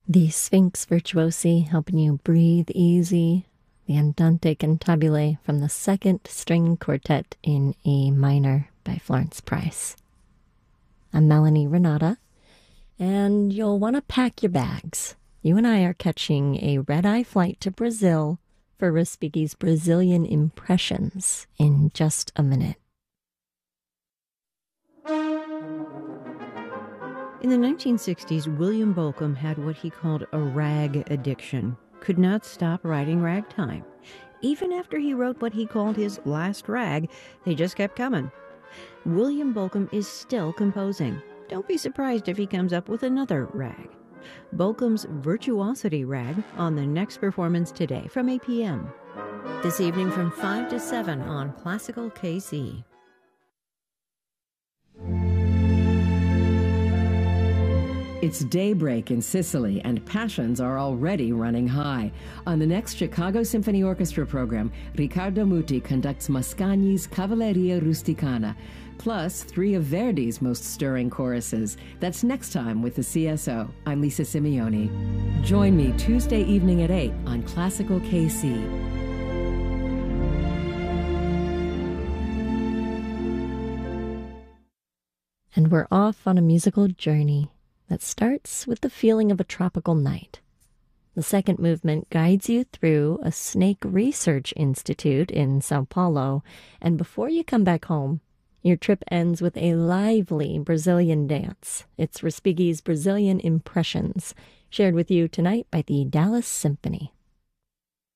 The Sphinx Virtuosi helping you breathe easy. The Andante Cantabile from the Second String Quartet in A minor by Florence Price. I'm Melanie Renata, and you'll want to pack your bags. You and I are catching a red-eye flight to Brazil for Respighi's Brazilian Impressions in just a minute. In the 1960s, William Bolcom had what he called a rag addiction. Could not stop writing ragtime. Even after he wrote what he called his last rag, they just kept coming. William Bolcom is still composing. Don't be surprised if he comes up with another rag. Bolcom's Virtuosity Rag on the next performance today from 8 p.m. This evening from 5 to 7 on Classical KC. It's daybreak in Sicily, and passions are already running high. On the next Chicago Symphony Orchestra program, Riccardo Muti conducts Mascagni's Cavalleria Rusticana, plus 3 of Verdi's most stirring choruses. That's next time with the CSO. I'm Lisa Simeoni. Join me Tuesday evening at 8 on Classical KC. And we're off on a musical journey that starts with the feeling of a tropical night. The second movement guides you through a snake research institute in Sao Paulo, and before you come back home, your trip ends with a lively Brazilian dance. It's Respighi's Brazilian Impressions, shared with you tonight by the Dallas Symphony.